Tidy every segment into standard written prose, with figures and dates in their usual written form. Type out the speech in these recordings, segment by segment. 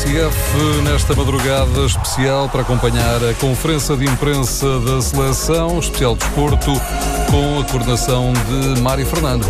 TSF nesta madrugada especial para acompanhar a conferência de imprensa da seleção, especial desporto, com a coordenação de Mário Fernando.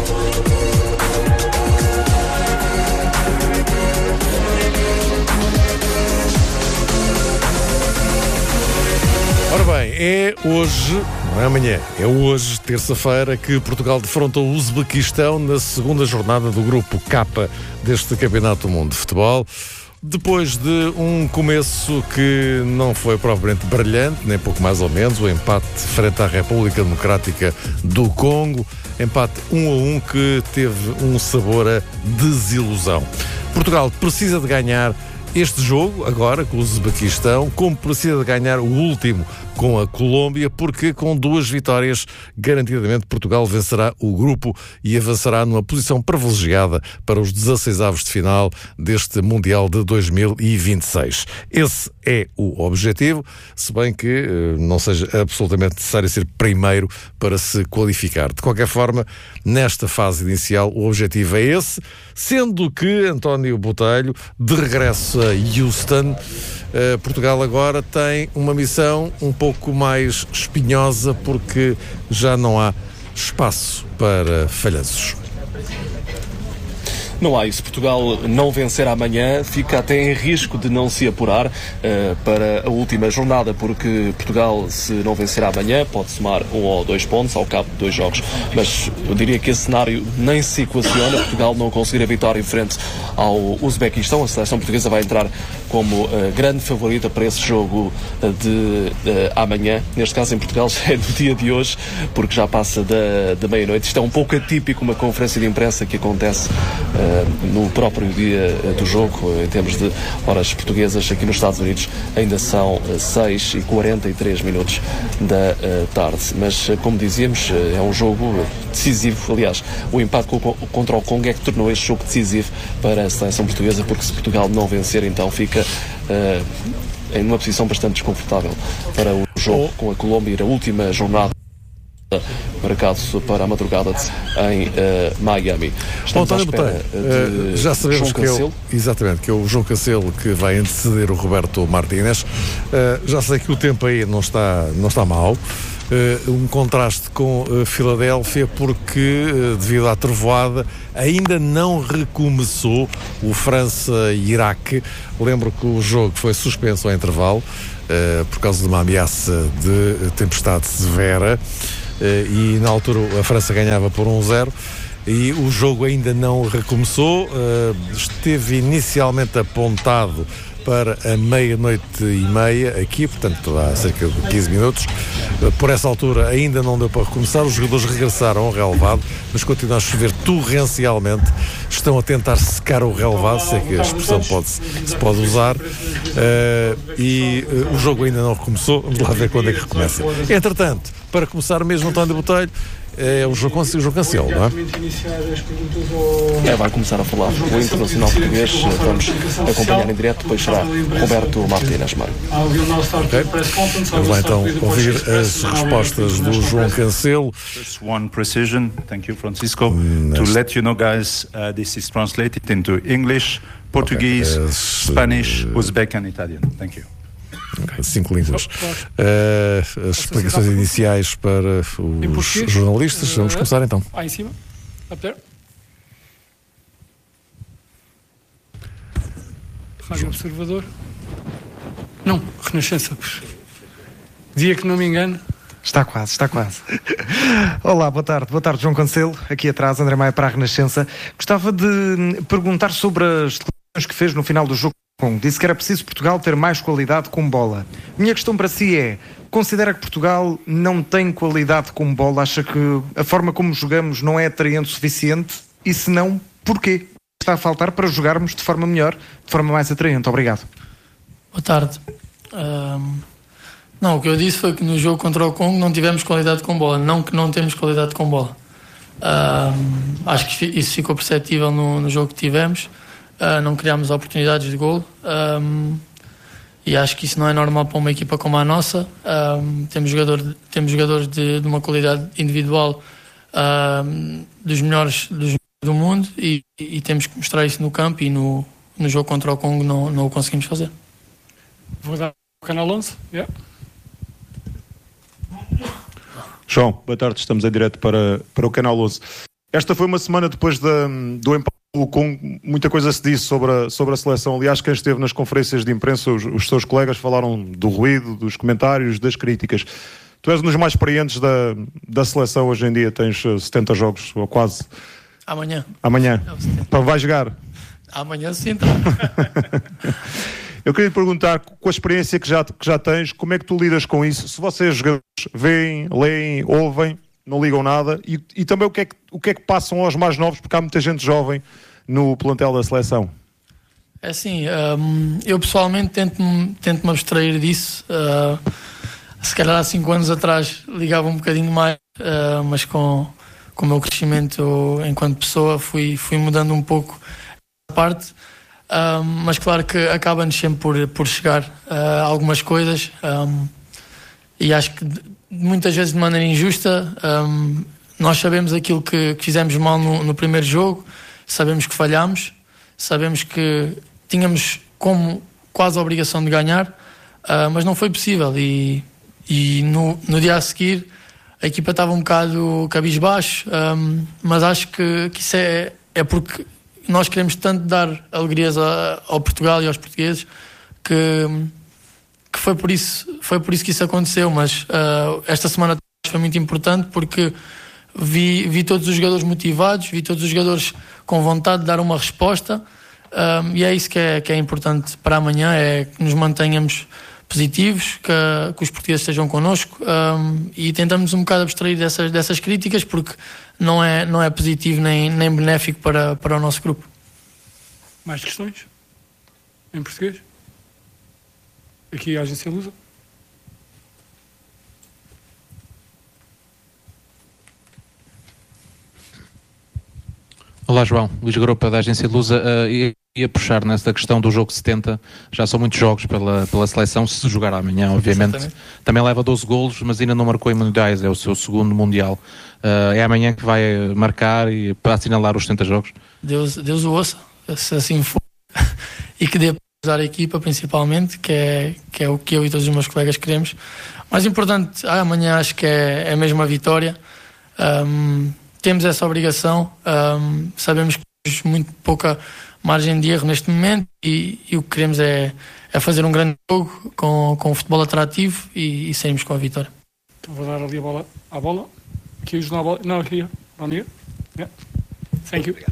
Ora bem, é hoje, não é amanhã, é hoje, terça-feira, que Portugal defronta o Uzbequistão na segunda jornada do Grupo K deste Campeonato do Mundo de Futebol. Depois de um começo que não foi propriamente brilhante, nem pouco mais ou menos, o empate frente à República Democrática do Congo, empate 1-1 que teve um sabor a desilusão. Portugal precisa de ganhar este jogo, agora, com o Uzbequistão, como precisa de ganhar o último com a Colômbia, porque com 2 vitórias, garantidamente, Portugal vencerá o grupo e avançará numa posição privilegiada para os 16avos de final deste Mundial de 2026. Esse é o objetivo, se bem que não seja absolutamente necessário ser primeiro para se qualificar. De qualquer forma, nesta fase inicial, o objetivo é esse, sendo que António Botelho, de regresso a Houston, Portugal agora tem uma missão um pouco mais espinhosa, porque já não há espaço para falhanços. Não há isso. Portugal não vencer amanhã fica até em risco de não se apurar para a última jornada, porque Portugal, se não vencer amanhã, pode somar 1 ou 2 pontos ao cabo de 2 jogos. Mas eu diria que esse cenário nem se equaciona. Portugal não conseguir a vitória em frente ao Uzbequistão. A seleção portuguesa vai entrar como grande favorita para esse jogo de amanhã. Neste caso, em Portugal, já é do dia de hoje, porque já passa da meia-noite. Isto é um pouco atípico, uma conferência de imprensa que acontece no próprio dia do jogo. Em termos de horas portuguesas, aqui nos Estados Unidos ainda são 6h43 da tarde. Mas, como dizíamos, é um jogo decisivo. Aliás, o empate contra o Congo é que tornou este jogo decisivo para a seleção portuguesa, porque se Portugal não vencer, então fica em uma posição bastante desconfortável para o jogo com a Colômbia, a última jornada marcado para a madrugada em Miami. Estamos à espera de já sabemos João Cancelo, que é o João Cancelo que vai anteceder o Roberto Martínez. Já sei que o tempo aí não está mau. Um contraste com Filadélfia, porque devido à trovoada ainda não recomeçou o França-Iraque. Lembro que o jogo foi suspenso ao intervalo por causa de uma ameaça de tempestade severa, e na altura a França ganhava por 1-0 e o jogo ainda não recomeçou. Esteve inicialmente apontado para a 00:30 aqui, portanto há cerca de 15 minutos. Por essa altura ainda não deu para recomeçar, os jogadores regressaram ao relevado, mas continua a chover torrencialmente. Estão a tentar secar o relevado, se é que a expressão se pode usar, e o jogo ainda não recomeçou. Vamos lá ver quando é que recomeça. Entretanto, para começar mesmo, António Botelho, é o João Cancelo, não é? Vai começar a falar o internacional português. Vamos acompanhar em direto, depois será Roberto Martínez. Okay. Vamos lá então ouvir as respostas do João Cancelo. Just one precision. Thank you, Francisco. To let you know, guys, this is translated into English, Portuguese, Spanish, Uzbek and Italian. Thank you. 5 línguas. As explicações iniciais para os jornalistas. Vamos começar então. Em cima. Up there. Rádio Observador. Não, Renascença. Dia que não me engano. Está quase. Olá, boa tarde, João Cancelo. Aqui atrás, André Maia para a Renascença. Gostava de perguntar sobre as declarações que fez no final do jogo. Disse que era preciso Portugal ter mais qualidade com bola. Minha questão para si é: considera que Portugal não tem qualidade com bola? Acha que a forma como jogamos não é atraente o suficiente? E se não, porquê? Está a faltar para jogarmos de forma melhor, de forma mais atraente? Obrigado. Boa tarde. Não, o que eu disse foi que no jogo contra o Congo não tivemos qualidade com bola. Não que não temos qualidade com bola. Acho que isso ficou perceptível no jogo que tivemos. Não criámos oportunidades de golo, e acho que isso não é normal para uma equipa como a nossa. Temos jogadores de uma qualidade individual dos melhores do mundo, e temos que mostrar isso no campo e no no jogo contra o Congo não o conseguimos fazer. Vou dar o canal 11. Yeah. João, boa tarde, estamos em direto para o canal 11. Esta foi uma semana depois do empate do Congo, muita coisa se disse sobre a seleção. Aliás, quem esteve nas conferências de imprensa, os seus colegas falaram do ruído, dos comentários, das críticas. Tu és um dos mais experientes da seleção hoje em dia, tens 70 jogos, ou quase. Amanhã. Vai jogar? Amanhã sim. Eu queria te perguntar, com a experiência que já tens, como é que tu lidas com isso? Se vocês jogadores veem, leem, ouvem, não ligam nada, e também o que é que passam aos mais novos, porque há muita gente jovem no plantel da seleção. É assim, eu pessoalmente tento-me abstrair disso. Se calhar há 5 anos atrás ligava um bocadinho mais, mas com o meu crescimento enquanto pessoa fui mudando um pouco a parte. Mas claro que acaba-nos sempre por chegar algumas coisas, e acho que muitas vezes de maneira injusta. Nós sabemos aquilo que fizemos mal no primeiro jogo, sabemos que falhámos, sabemos que tínhamos como quase a obrigação de ganhar, mas não foi possível, e no dia a seguir a equipa estava um bocado cabisbaixo, mas acho que isso é porque nós queremos tanto dar alegrias ao Portugal e aos portugueses que foi por isso que isso aconteceu. Mas esta semana foi muito importante porque vi todos os jogadores motivados, vi todos os jogadores com vontade de dar uma resposta, e é isso que é importante para amanhã, é que nos mantenhamos positivos, que os portugueses estejam connosco, e tentamos um bocado abstrair dessas críticas, porque não é positivo nem benéfico para o nosso grupo. Mais questões? Em português? Aqui a Agência Lusa. Olá João, Luís Garopa da Agência Lusa. Ia puxar nessa questão do jogo 70, já são muitos jogos pela seleção, se jogar amanhã obviamente. Exatamente. Também leva 12 golos, mas ainda não marcou em mundiais, é o seu segundo mundial. É amanhã que vai marcar e para assinalar os 70 jogos? Deus o ouça, se assim for, e que dê para usar a equipa principalmente, que é o que eu e todos os meus colegas queremos. Mais importante, amanhã acho que é mesmo a vitória. Temos essa obrigação, sabemos que temos muito pouca margem de erro neste momento, e o que queremos é fazer um grande jogo com um futebol atrativo e sairmos com a vitória. Então vou dar ali a bola. Aqui o jornal, bola. Não, aqui. Bom dia. Yeah. Thank you.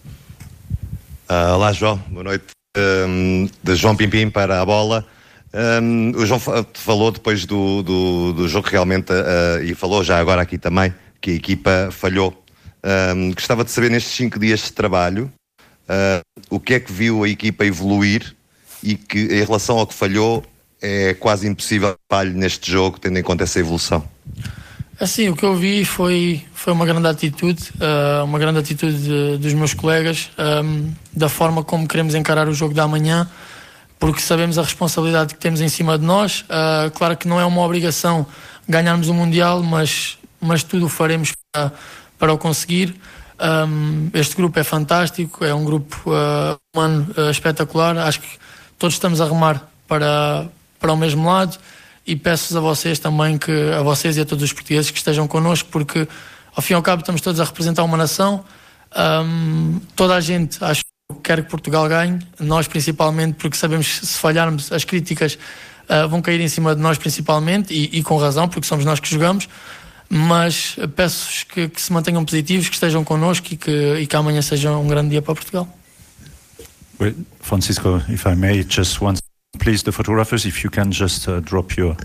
Olá João, boa noite. De João Pimpim para a bola. O João falou depois do jogo realmente, e falou já agora aqui também, que a equipa falhou. Gostava de saber nestes 5 dias de trabalho o que é que viu a equipa evoluir, e que em relação ao que falhou é quase impossível que falhe neste jogo, tendo em conta essa evolução. Assim, o que eu vi foi uma grande atitude dos meus colegas, da forma como queremos encarar o jogo da manhã, porque sabemos a responsabilidade que temos em cima de nós. Claro que não é uma obrigação ganharmos o Mundial, mas tudo o faremos para o conseguir. Este grupo é fantástico, é um grupo humano espetacular. Acho que todos estamos a remar para o mesmo lado, e peço-vos a vocês também, a vocês e a todos os portugueses, que estejam connosco, porque ao fim e ao cabo estamos todos a representar uma nação. Toda a gente acho que quer que Portugal ganhe, nós principalmente, porque sabemos que se falharmos as críticas vão cair em cima de nós principalmente, e com razão, porque somos nós que jogamos. Mas peço-vos que se mantenham positivos, que estejam connosco, e que amanhã seja um grande dia para Portugal. Well, Francisco, if I may, just once, please, the photographers, if you can just drop your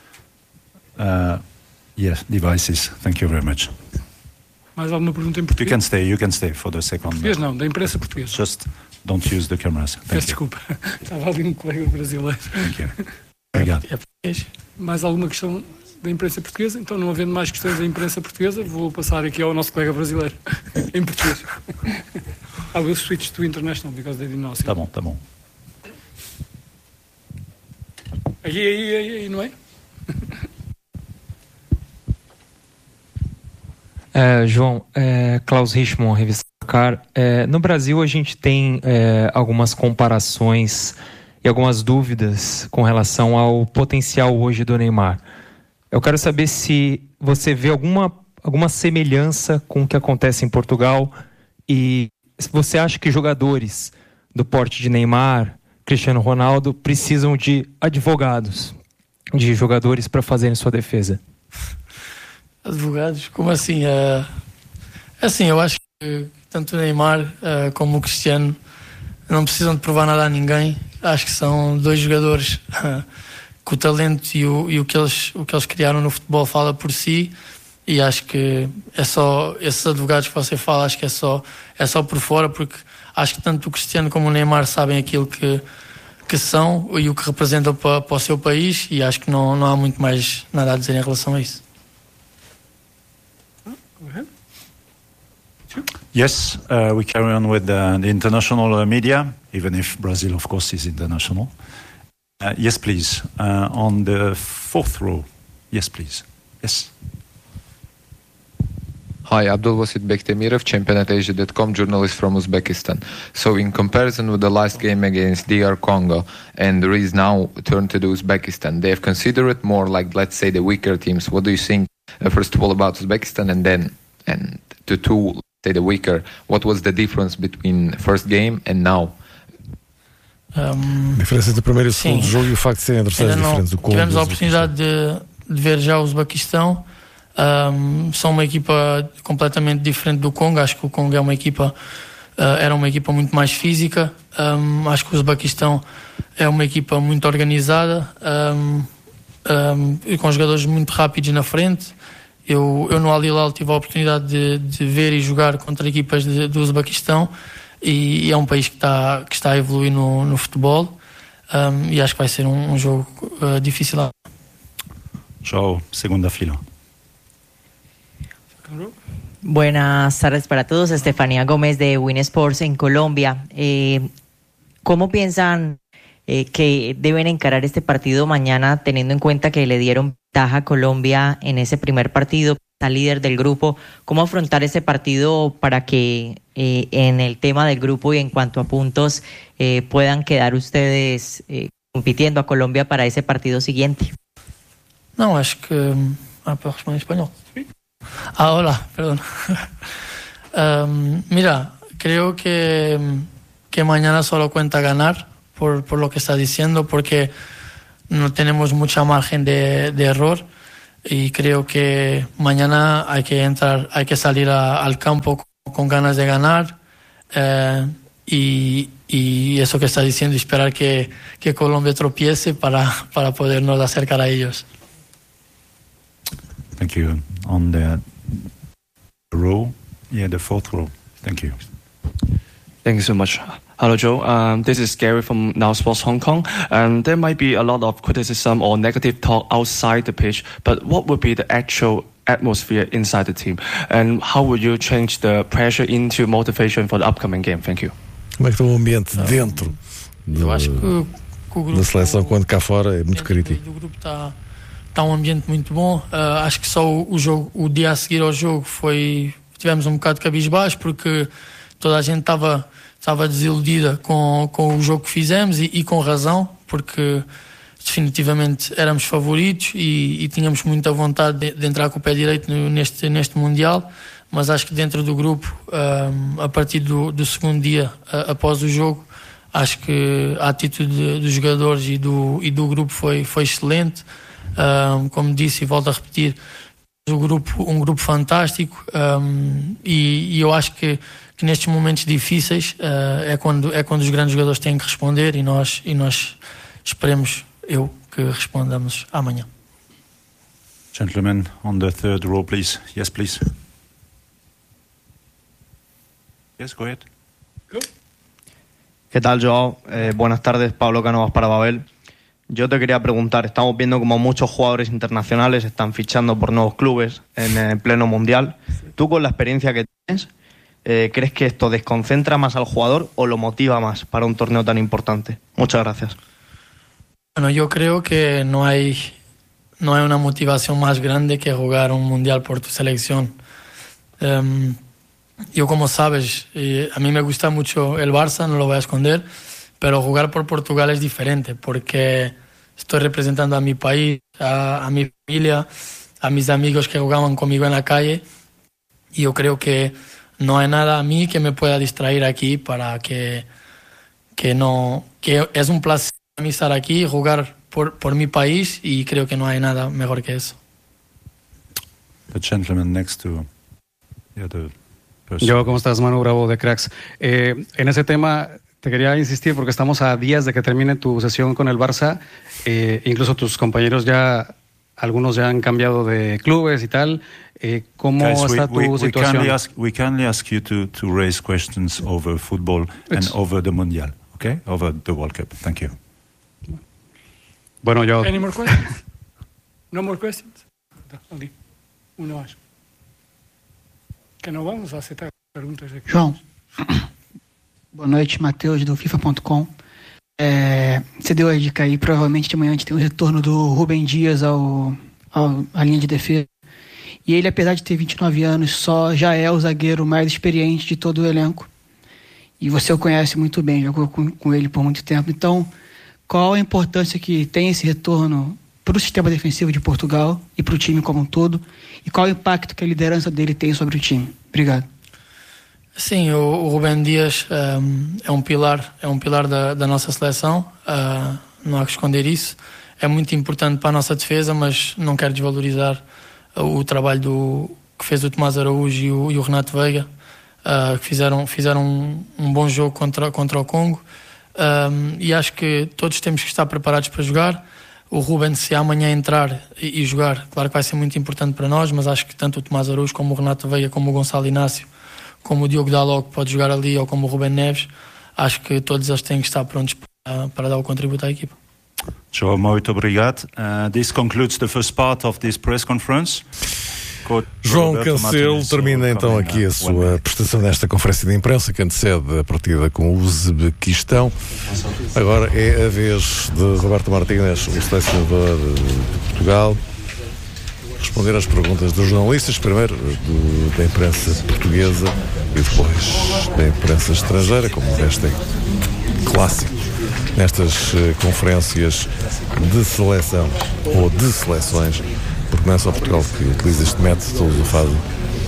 devices. Thank you very much. Mais alguma pergunta em português? You can stay for the second. Português não, da imprensa portuguesa. Just don't use the cameras. Peço desculpa. Estava ali um colega brasileiro. Thank you. Obrigado. Mais alguma questão da imprensa portuguesa? Então, não havendo mais questões da imprensa portuguesa, vou passar aqui ao nosso colega brasileiro, em português. I will switch to international because they didn't know. Tá bom. Aí, não é? João, Klaus Richmond, revista tocar. No Brasil, a gente tem algumas comparações e algumas dúvidas com relação ao potencial hoje do Neymar. Eu quero saber se você vê alguma semelhança com o que acontece em Portugal e se você acha que jogadores do porte de Neymar, Cristiano Ronaldo, precisam de advogados, de jogadores para fazerem sua defesa. Advogados? Como assim? Assim, eu acho que tanto o Neymar como o Cristiano não precisam de provar nada a ninguém. Acho que são dois jogadores que o talento e o que eles criaram no futebol fala por si, e acho que é só esses advogados que você fala, acho que é só por fora, porque acho que tanto o Cristiano como o Neymar sabem aquilo que são e o que representam para o seu país, e acho que não há muito mais nada a dizer em relação a isso. Yes, we carry on with the international media, even if Brazil, of course, is international. Yes, please. On the fourth row. Yes, please. Yes. Hi, Abdulbasit Bektemirov, ChampionatAsia.com, journalist from Uzbekistan. So in comparison with the last game against DR Congo, and there is now turn to the Uzbekistan, they have considered more like, let's say, the weaker teams. What do you think, first of all, about Uzbekistan, and to two, say, the weaker, what was the difference between first game and now? A diferença entre o primeiro e o segundo jogo e o facto de serem adversários diferentes do Congo. Tivemos a oportunidade de ver já o Uzbequistão. São uma equipa completamente diferente do Congo. Acho que o Congo é uma equipa, era uma equipa muito mais física. Acho que o Uzbequistão é uma equipa muito organizada, e com jogadores muito rápidos na frente. Eu no Al Hilal tive a oportunidade de ver e jogar contra equipas do Uzbequistão, e é um país que está a evoluir no futebol, e acho que vai ser um jogo difícil. João, segunda fila. Buenas tardes para todos. Estefanía Gómez de Win Sports en Colombia. ¿Cómo piensan que deben encarar este partido mañana, teniendo en cuenta que le dieron ventaja a Colombia en ese primer partido, está líder del grupo? ¿Cómo afrontar ese partido para que en el tema del grupo y en cuanto a puntos puedan quedar ustedes compitiendo a Colombia para ese partido siguiente? No, acho que... ¿puedo responder en español? Hola, perdón. Mira, creo que mañana solo cuenta ganar, por lo que está diciendo, porque no tenemos mucha margen de error, y creo que mañana hay que salir al campo con ganas de ganar, y eso que está diciendo, esperar que Colombia tropiece para podernos acercar a ellos. Thank you. On the row, the fourth row. Thank you. Thank you so much. Hello, Joe. This is Gary from Now Sports Hong Kong. And there might be a lot of criticism or negative talk outside the pitch, but what would be the actual atmosphere inside the team? And how would you change the pressure into motivation for the upcoming game? Thank you. Como é que está o ambiente dentro da seleção, quando cá fora é muito crítico? Está um ambiente muito bom. Acho que só o dia a seguir ao jogo tivemos um bocado de cabisbaixo, porque toda a gente estava desiludida com o jogo que fizemos, e com razão, porque definitivamente éramos favoritos e tínhamos muita vontade de entrar com o pé direito neste Mundial, mas acho que dentro do grupo, a partir do segundo dia após o jogo, acho que a atitude dos jogadores e do grupo foi excelente. Como disse e volto a repetir, um grupo fantástico, e eu acho que nestes momentos difíceis é quando os grandes jogadores têm que responder, e nós esperemos que respondamos amanhã. Gentlemen, on the third row, please. Yes, please. Yes, go ahead. ¿Qué tal, Joao? Buenas tardes, Pablo Cánovas para Babel. Yo te quería preguntar, estamos viendo como muchos jugadores internacionales están fichando por nuevos clubes en pleno mundial. Tú, con la experiencia que tienes, ¿crees que esto desconcentra más al jugador o lo motiva más para un torneo tan importante? Muchas gracias. Bueno, yo creo que no hay una motivación más grande que jugar un mundial por tu selección. Yo, como sabes, a mí me gusta mucho el Barça, no lo voy a esconder, pero jugar por Portugal es diferente porque estoy representando a mi país, a mi familia, a mis amigos que jugaban conmigo en la calle, y yo creo que no hay nada a mí que me pueda distraer aquí para que es un placer a mí estar aquí y jugar por mi país, y creo que no hay nada mejor que eso. The gentleman next to the other person. Yo, ¿cómo estás? Manu Bravo de Cracks. En ese tema te quería insistir porque estamos a días de que termine tu sesión con el Barça. Incluso tus compañeros algunos ya han cambiado de clubes y tal. ¿Cómo está tu situación? We kindly ask you to raise questions over football and over the Mundial, okay? Over the World Cup. Thank you. Bueno, yo... Any more questions? No more questions? Ali, uno mais. Que não vamos aceitar perguntas aqui. João, boa noite, Matheus do FIFA.com. Você deu a dica aí, provavelmente de manhã a gente tem o retorno do Rubem Dias à linha de defesa. E ele, apesar de ter 29 anos, já é o zagueiro mais experiente de todo o elenco. E você o conhece muito bem, jogou com ele por muito tempo. Então, qual a importância que tem esse retorno para o sistema defensivo de Portugal e para o time como um todo? E qual o impacto que a liderança dele tem sobre o time? Obrigado. Sim, o Rubem Dias é um pilar da nossa seleção, não há que esconder isso. É muito importante para a nossa defesa, mas não quero desvalorizar o trabalho que fez o Tomás Araújo e o Renato Veiga, que fizeram um bom jogo contra o Congo, e acho que todos temos que estar preparados para jogar. O Rubem, se amanhã entrar e jogar, claro que vai ser muito importante para nós, mas acho que tanto o Tomás Araújo como o Renato Veiga, como o Gonçalo Inácio, como o Diogo Dalot, que pode jogar ali, ou como o Rubem Neves, acho que todos eles têm que estar prontos para dar o contributo à equipa. João, muito obrigado. This concludes the first part of this press conference. João Cancelo termina então aqui a sua prestação nesta conferência de imprensa que antecede a partida com o Uzbequistão. Agora é a vez de Roberto Martínez, o selecionador de Portugal, responder às perguntas dos jornalistas, primeiro da imprensa portuguesa e depois da imprensa estrangeira, como desta é clássico nestas conferências de seleção ou de seleções, porque não é só Portugal que utiliza este método, todos o fazem.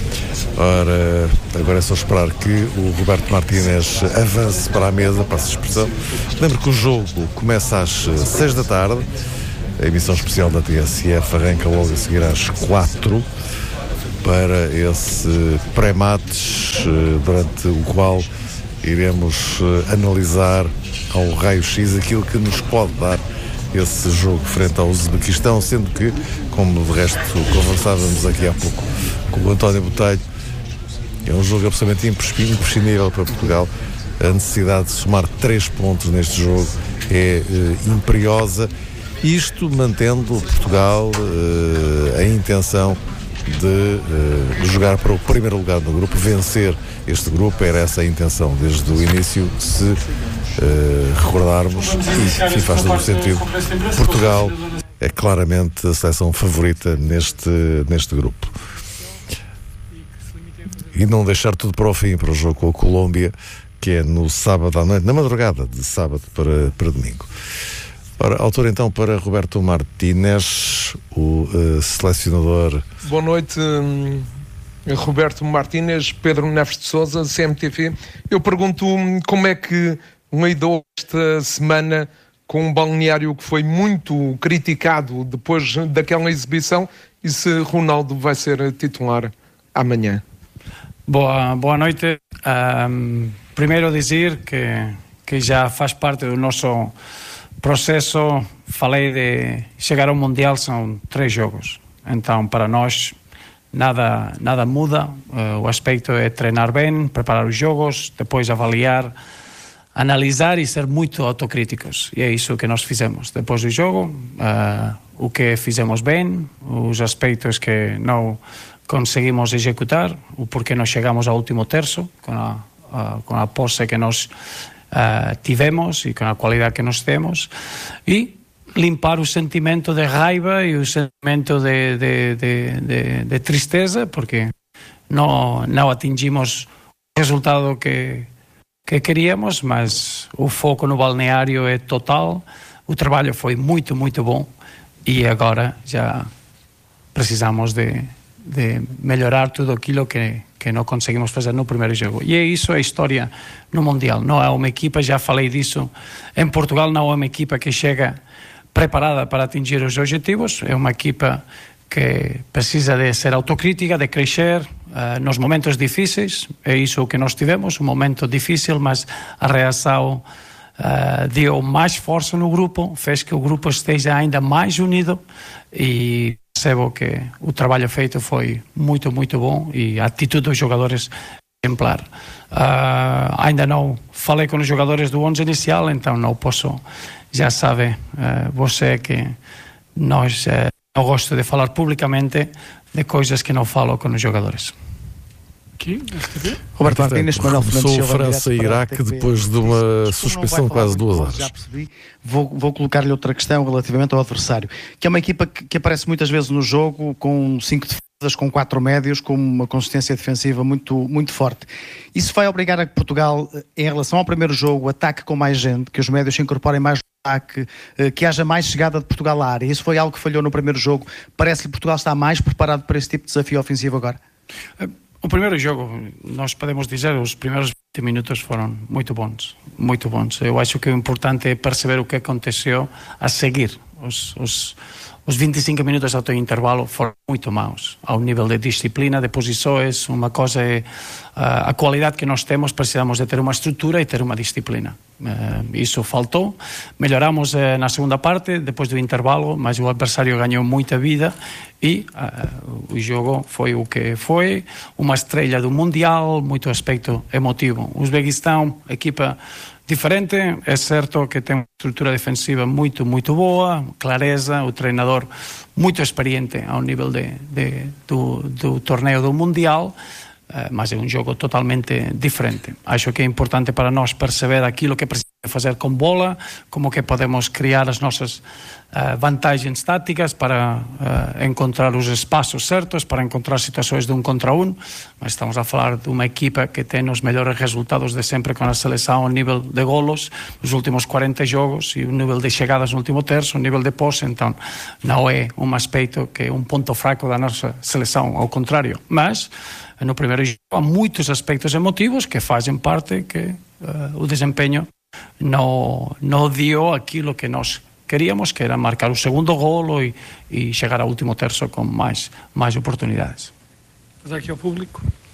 Ora, agora é só esperar que o Roberto Martínez avance para a mesa, passa a expressão. Lembro que o jogo começa às 6 da tarde, a emissão especial da TSF arranca logo a seguir às 4 para esse pré-match, durante o qual iremos analisar ao raio-x aquilo que nos pode dar esse jogo frente ao Uzbequistão, sendo que, como de resto conversávamos aqui há pouco com o António Botelho, é um jogo absolutamente imprescindível para Portugal. A necessidade de somar 3 pontos neste jogo é imperiosa, isto mantendo Portugal a intenção de jogar para o primeiro lugar do grupo, vencer este grupo. Era essa a intenção desde o início, se recordarmos, e faz todo o sentido. Portugal é claramente a seleção favorita neste grupo. E não deixar tudo para o fim, para o jogo com a Colômbia, que é no sábado à noite, na madrugada de sábado para domingo. Ora, altura então para Roberto Martínez, o selecionador. Boa noite, Roberto Martínez, Pedro Neves de Sousa, CMTV. Eu pergunto como é que lidou esta semana com um balneário que foi muito criticado depois daquela exibição, e se Ronaldo vai ser titular amanhã. Boa noite. Primeiro dizer que já faz parte do nosso processo. Falei de chegar ao Mundial, são 3 jogos. Então, para nós, nada muda. O aspecto é treinar bem, preparar os jogos, depois avaliar, analisar e ser muito autocríticos. E é isso que nós fizemos. Depois do jogo, o que fizemos bem, os aspectos que não conseguimos executar, o porquê não chegamos ao último terço, com a posse que nós tivemos e com a qualidade que nós temos, e limpar o sentimento de raiva e o sentimento de tristeza, porque não atingimos resultado que queríamos, mas o foco no balneário é total. O trabalho foi muito, muito bom e agora já precisamos de melhorar tudo aquilo que não conseguimos fazer no primeiro jogo. E isso é a história no Mundial. Não é uma equipa, já falei disso, em Portugal não é uma equipa que chega preparada para atingir os objetivos, é uma equipa que precisa de ser autocrítica, de crescer nos momentos difíceis. É isso que nós tivemos, um momento difícil, mas a reação deu mais força no grupo, fez que o grupo esteja ainda mais unido e percebo que o trabalho feito foi muito, muito bom e a atitude dos jogadores exemplar. Ainda não falei com os jogadores do 11 inicial, então não posso, já sabe você que nós não gosto de falar publicamente de coisas que não falo com os jogadores. Roberto Martínez, começou França e Iraque depois de uma suspensão de quase 2 horas. Já percebi. Vou colocar-lhe outra questão relativamente ao adversário, que é uma equipa que aparece muitas vezes no jogo com 5 defesas, com 4 médios, com uma consistência defensiva muito, muito forte. Isso vai obrigar a que Portugal, em relação ao primeiro jogo, ataque com mais gente, que os médios se incorporem mais no ataque, que haja mais chegada de Portugal à área. Isso foi algo que falhou no primeiro jogo. Parece-lhe que Portugal está mais preparado para esse tipo de desafio ofensivo agora? O primeiro jogo, nós podemos dizer, os primeiros 20 minutos foram muito bons, muito bons. Eu acho que o importante é perceber o que aconteceu a seguir. Os 25 minutos até o intervalo foram muito maus, ao nível de disciplina, de posições. Uma coisa é a qualidade que nós temos, precisamos de ter uma estrutura e ter uma disciplina. Isso faltou. Melhoramos na segunda parte, depois do intervalo, mas o adversário ganhou muita vida e o jogo foi o que foi, uma estrela do Mundial, muito aspecto emotivo. O Uzbequistão, equipa diferente, é certo que tem uma estrutura defensiva muito, muito boa, clareza, o treinador muito experiente ao nível do torneio do Mundial, mas é um jogo totalmente diferente. Acho que é importante para nós perceber aquilo que precisamos fazer com bola, como que podemos criar as nossas vantagens táticas para encontrar os espaços certos, para encontrar situações de 1 contra 1, mas estamos a falar de uma equipa que tem os melhores resultados de sempre com a seleção ao nível de golos nos últimos 40 jogos e o nível de chegadas no último terço, o nível de posse, então não é um aspecto que é um ponto fraco da nossa seleção, ao contrário, mas no primeiro jogo há muitos aspectos emotivos que fazem parte que o desempenho não deu aquilo que nós queríamos, que era marcar o segundo golo e chegar ao último terço com mais oportunidades. Aqui ao público.